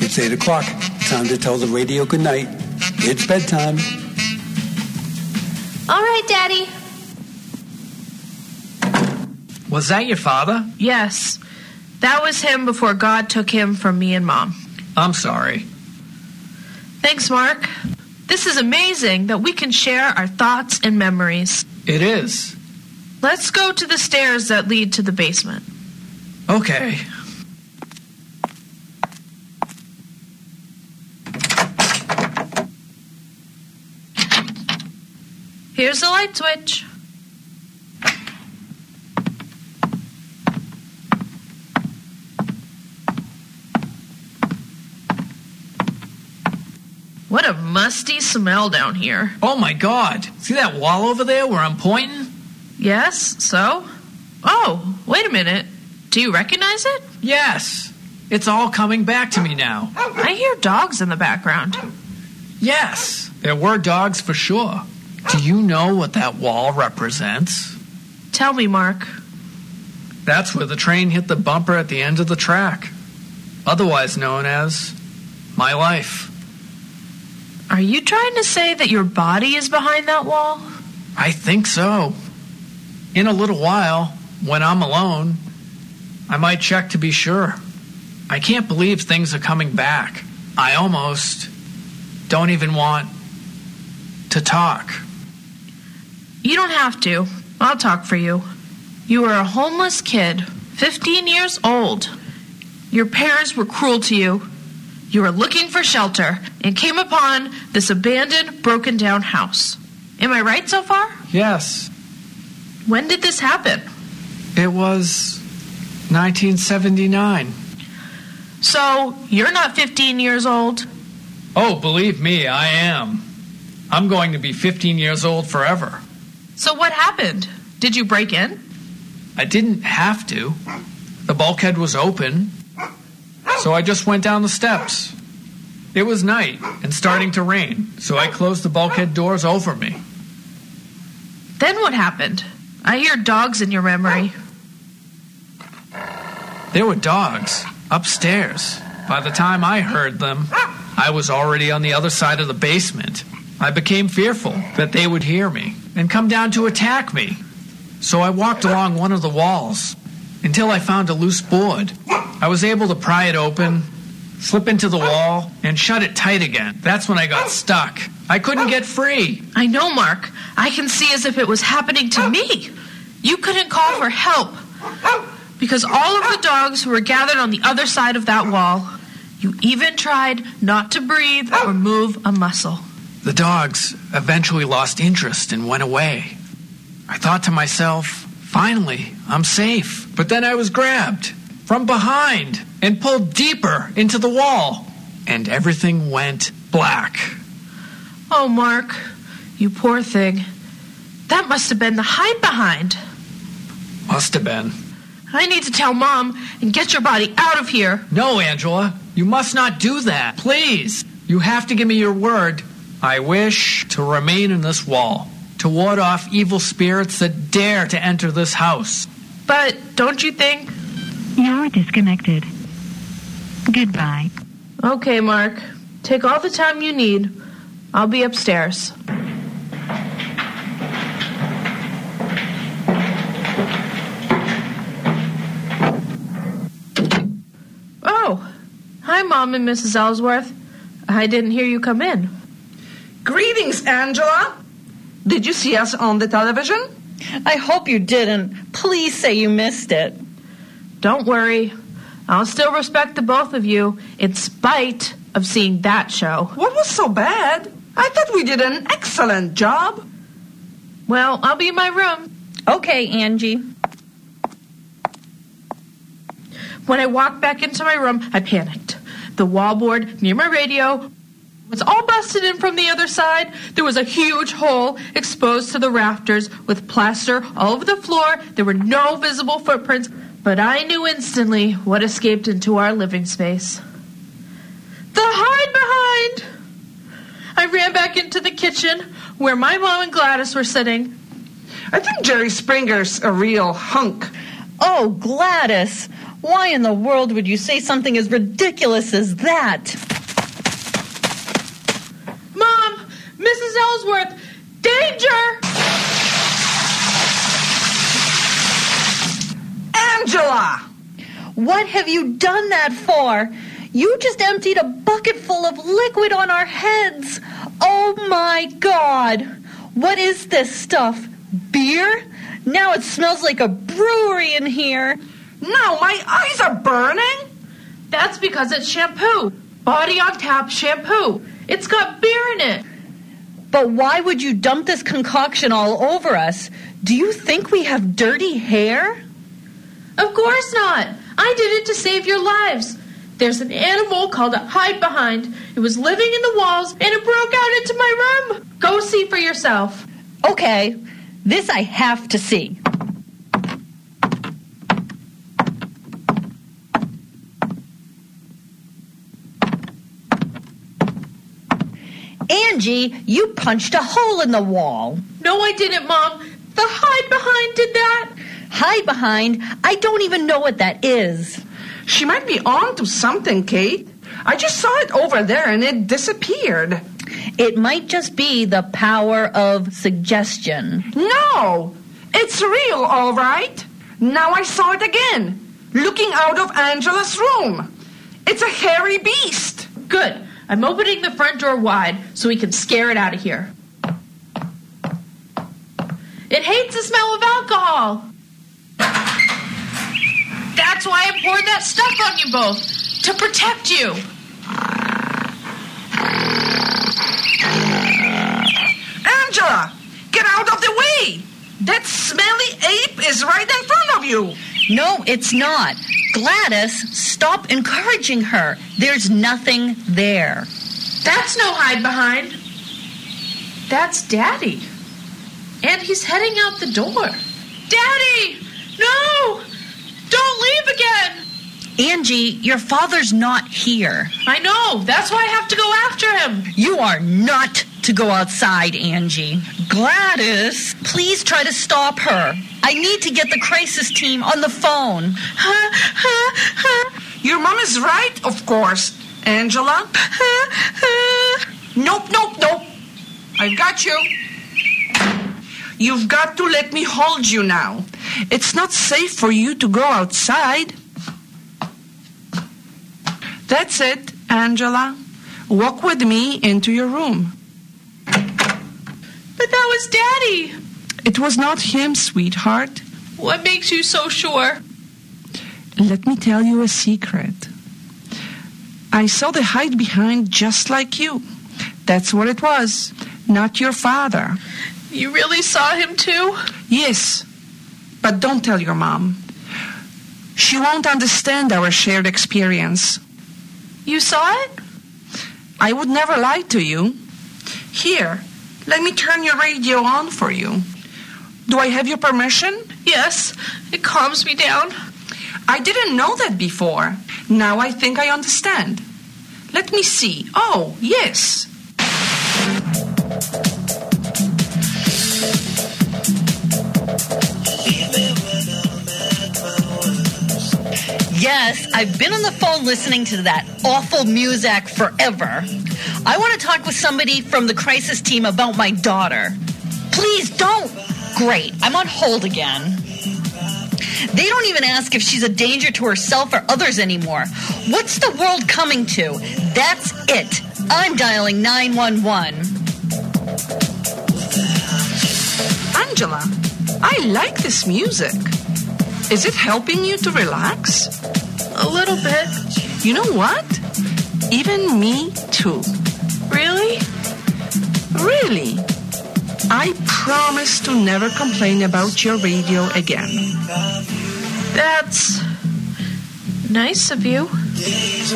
It's 8 o'clock. Time to tell the radio goodnight. It's bedtime. All right, Daddy. Was that your father? Yes. That was him before God took him from me and Mom. I'm sorry. Thanks, Mark. This is amazing that we can share our thoughts and memories. It is. Let's go to the stairs that lead to the basement. Okay. Here's the light switch. What a musty smell down here. Oh my God. See that wall over there where I'm pointing? Yes, so? Oh, wait a minute. Do you recognize it? Yes. It's all coming back to me now. I hear dogs in the background. Yes. There were dogs for sure. Do you know what that wall represents? Tell me, Mark. That's where the train hit the bumper at the end of the track. Otherwise known as my life. Are you trying to say that your body is behind that wall? I think so. In a little while, when I'm alone, I might check to be sure. I can't believe things are coming back. I almost don't even want to talk. You don't have to. I'll talk for you. You were a homeless kid, 15 years old. Your parents were cruel to you. You were looking for shelter and came upon this abandoned, broken-down house. Am I right so far? Yes. When did this happen? It was 1979. So, you're not 15 years old? Oh, believe me, I am. I'm going to be 15 years old forever. So what happened? Did you break in? I didn't have to. The bulkhead was open, so I just went down the steps. It was night and starting to rain, so I closed the bulkhead doors over me. Then what happened? I hear dogs in your memory. There were dogs upstairs. By the time I heard them, I was already on the other side of the basement. I became fearful that they would hear me and come down to attack me. So I walked along one of the walls until I found a loose board. I was able to pry it open, slip into the wall, and shut it tight again. That's when I got stuck. I couldn't get free. I know, Mark. I can see as if it was happening to me. You couldn't call for help because all of the dogs were gathered on the other side of that wall. You even tried not to breathe or move a muscle. The dogs eventually lost interest and went away. I thought to myself, finally, I'm safe. But then I was grabbed from behind and pulled deeper into the wall. And everything went black. Oh, Mark, you poor thing. That must have been the hide behind. Must have been. I need to tell Mom and get your body out of here. No, Angela, you must not do that. Please, you have to give me your word. I wish to remain in this wall, to ward off evil spirits that dare to enter this house. But don't you think... You're disconnected. Goodbye. Okay, Mark. Take all the time you need. I'll be upstairs. Oh, hi, Mom and Mrs. Ellsworth. I didn't hear you come in. Greetings, Angela. Did you see us on the television? I hope you didn't. Please say you missed it. Don't worry. I'll still respect the both of you in spite of seeing that show. What was so bad? I thought we did an excellent job. Well, I'll be in my room. Okay, Angie. When I walked back into my room, I panicked. The wallboard near my radio was all busted in from the other side. There was a huge hole exposed to the rafters with plaster all over the floor. There were no visible footprints, but I knew instantly what escaped into our living space. The hide behind! I ran back into the kitchen where my mom and Gladys were sitting. I think Jerry Springer's a real hunk. Oh, Gladys, Why in the world would you say something as ridiculous as that? Mom! Mrs. Ellsworth! Danger! Angela! What have you done that for? You just emptied a bucket full of liquid on our heads. Oh, my God. What is this stuff? Beer? Now it smells like a brewery in here. Now my eyes are burning. That's because it's shampoo. Body on Tap shampoo. It's got beer in it. But why would you dump this concoction all over us? Do you think we have dirty hair? Of course not. I did it to save your lives. There's an animal called a hide behind. It was living in the walls and it broke out into my room. Go see for yourself. Okay, this I have to see. Angie, you punched a hole in the wall. No, I didn't, Mom. The hide behind did that. Hide behind? I don't even know what that is. She might be on to something, Kate. I just saw it over there and it disappeared. It might just be the power of suggestion. No! It's real, all right. Now I saw it again, looking out of Angela's room. It's a hairy beast. Good. I'm opening the front door wide so we can scare it out of here. It hates the smell of alcohol. That's why I poured that stuff on you both, to protect you. Angela, get out of the way. That smelly ape is right in front of you. No, it's not. Gladys, stop encouraging her. There's nothing there. That's no hide behind. That's Daddy. And he's heading out the door. Daddy! No! Don't leave again! Angie, your father's not here. I know. That's why I have to go after him. You are not to go outside, Angie. Gladys, please try to stop her. I need to get the crisis team on the phone. Your mom is right, of course, Angela. Nope. I've got you. You've got to let me hold you now. It's not safe for you to go outside. That's it, Angela. Walk with me into your room. But that was Daddy. It was not him, sweetheart. What makes you so sure? Let me tell you a secret. I saw the hide behind just like you. That's what it was, not your father. You really saw him too? Yes, but don't tell your mom. She won't understand our shared experience. You saw it? I would never lie to you. Here, let me turn your radio on for you. Do I have your permission? Yes, it calms me down. I didn't know that before. Now I think I understand. Let me see. Oh, yes. Yes, I've been on the phone listening to that awful music forever. I want to talk with somebody from the crisis team about my daughter. Please don't. Great, I'm on hold again. They don't even ask if she's a danger to herself or others anymore. What's the world coming to? That's it. I'm dialing 911. Angela, I like this music. Is it helping you to relax? A little bit. You know what? Even me too. Really? Really? I promise to never complain about your radio again. That's nice of you.